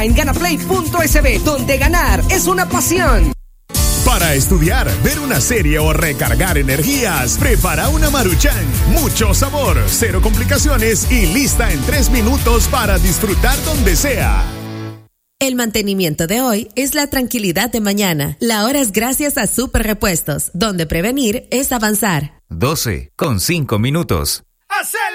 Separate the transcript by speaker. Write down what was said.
Speaker 1: en ganaplay.sb, donde ganar es una pasión.
Speaker 2: Para estudiar, ver una serie o recargar energías, prepara una Maruchan. Mucho sabor, cero complicaciones y lista en 3 minutos para disfrutar donde sea.
Speaker 3: El mantenimiento de hoy es la tranquilidad de mañana. La hora es gracias a Super Repuestos, donde prevenir es avanzar.
Speaker 4: 12:05.